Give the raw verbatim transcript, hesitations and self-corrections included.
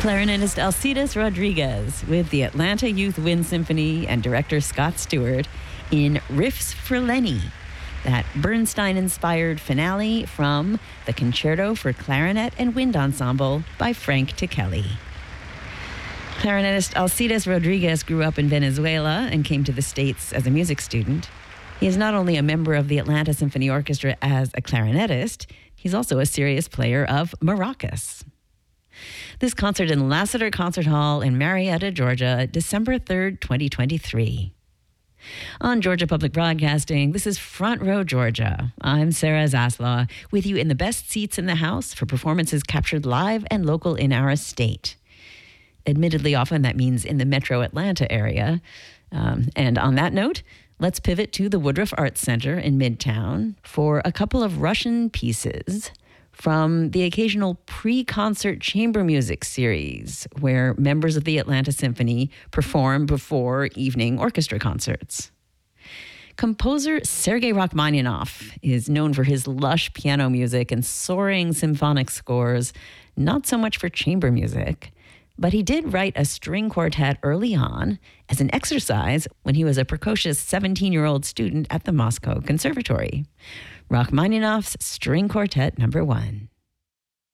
Clarinetist Alcides Rodriguez with the Atlanta Youth Wind Symphony and director Scott Stewart in Riffs for Lenny, that Bernstein-inspired finale from the Concerto for Clarinet and Wind Ensemble by Frank Ticheli. Clarinetist Alcides Rodriguez grew up in Venezuela and came to the States as a music student. He is not only a member of the Atlanta Symphony Orchestra as a clarinetist, he's also a serious player of maracas. This concert in Lassiter Concert Hall in Marietta, Georgia, December third, twenty twenty-three. On Georgia Public Broadcasting, this is Front Row Georgia. I'm Sarah Zaslaw, with you in the best seats in the house for performances captured live and local in our state. Admittedly, often that means in the metro Atlanta area. Um, and on that note, let's pivot to the Woodruff Arts Center in Midtown for a couple of Russian pieces from the occasional pre-concert chamber music series, where members of the Atlanta Symphony perform before evening orchestra concerts. Composer Sergei Rachmaninoff is known for his lush piano music and soaring symphonic scores, not so much for chamber music. But he did write a string quartet early on as an exercise when he was a precocious seventeen-year-old student at the Moscow Conservatory. Rachmaninoff's String Quartet Number One.